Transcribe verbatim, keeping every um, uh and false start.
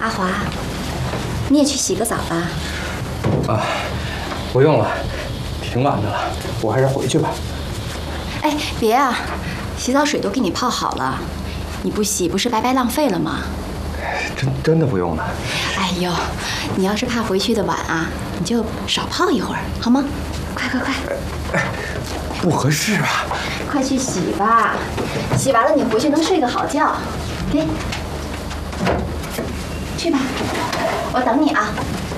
阿华，你也去洗个澡吧。 啊，不用了，挺晚的了，我还是回去吧。 哎，别啊，洗澡水都给你泡好了，你不洗不是白白浪费了吗？ 真真的不用了。 哎呦，你要是怕回去的晚啊，你就少泡一会儿，好吗？快快快！ 哎，不合适吧？ 快去洗吧，洗完了你回去能睡个好觉。给，去吧，我等你啊。